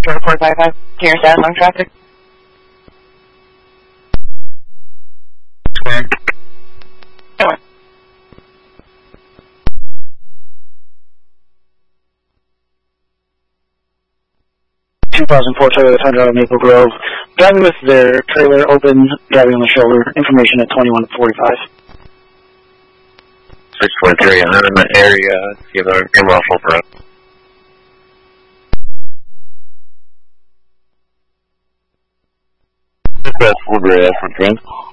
report 55. Clear status on traffic. Square. 2004 Toyota Tundra Maple Grove. Driving with their trailer open, driving on the shoulder. Information at 2145. 613, I'm in the area. Give Russell for it. That's Woodbury, that's for Trent.